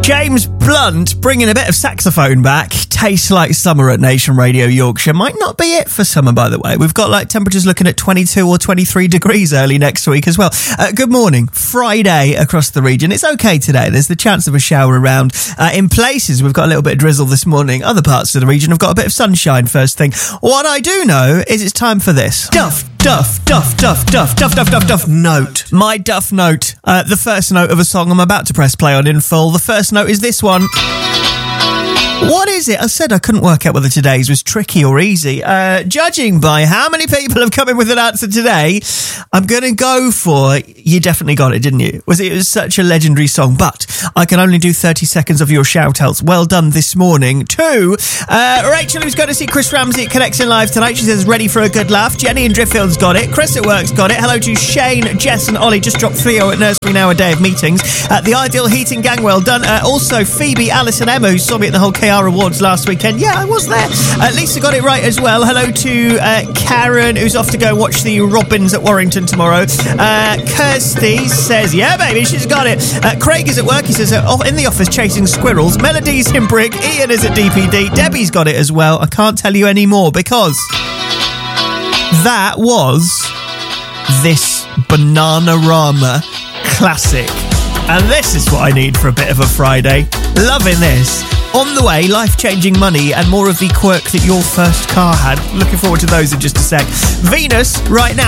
James Blunt bringing a bit of saxophone back. Tastes like summer at Nation Radio Yorkshire. Might not be it for summer, by the way. We've got temperatures looking at 22 or 23 degrees early next week as well. Good morning. Friday across the region. It's okay today. There's the chance of a shower around. In places, we've got a little bit of drizzle this morning. Other parts of the region have got a bit of sunshine first thing. What I do know is it's time for this. Duff note. My Duff note. The first note of a song I'm about to press play on in full. The first note is this one. What is it? I said I couldn't work out whether today's was tricky or easy. Judging by how many people have come in with an answer today, I'm going to go for you definitely got it, didn't you? It was such a legendary song, but I can only do 30 seconds of your shout-outs. Well done this morning to Rachel, who's going to see Chris Ramsey at Connection Live tonight. She says, ready for a good laugh. Jenny in Driftfield's got it. Chris at Work's got it. Hello to Shane, Jess and Ollie. Just dropped Theo at Nursery Now, a day of meetings. The Ideal Heating Gang, well done. Also, Phoebe, Alice and Emma, who saw me at the whole KR Awards last weekend. Yeah, I was there. Lisa got it right as well. Hello to Karen, who's off to go watch the Robins at Warrington tomorrow. Kirsty says, yeah, baby, she's got it. Craig is at work. He says, in the office chasing squirrels. Melody's in Brick. Ian is at DPD. Debbie's got it as well. I can't tell you any more because that was this Bananarama classic. And this is what I need for a bit of a Friday. Loving this. On the way, life-changing money and more of the quirk that your first car had. Looking forward to those in just a sec. Venus, right now.